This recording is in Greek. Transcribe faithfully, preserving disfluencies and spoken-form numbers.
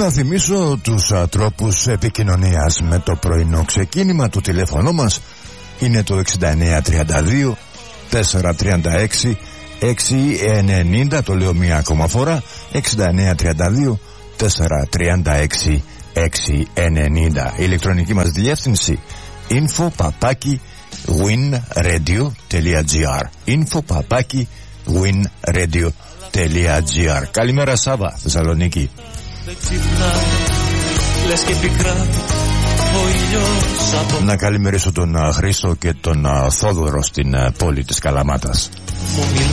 Να θυμίσω τους α, τρόπους επικοινωνίας με το πρωινό ξεκίνημα. Το τηλέφωνο μας είναι το εξήντα εννέα τριάντα δύο τετρακόσια τριάντα έξι εξακόσια ενενήντα. Το λέω μία ακόμα φορά, εξήντα εννέα τριάντα δύο τετρακόσια τριάντα έξι εξακόσια ενενήντα. Η ηλεκτρονική μας διεύθυνση info παπάκι winradio.gr info παπάκι winradio.gr. Καλημέρα Σάβα, Θεσσαλονίκη. Να καλημερίσω τον uh, Χρήστο και τον uh, Θόδωρο στην uh, πόλη της Καλαμάτας.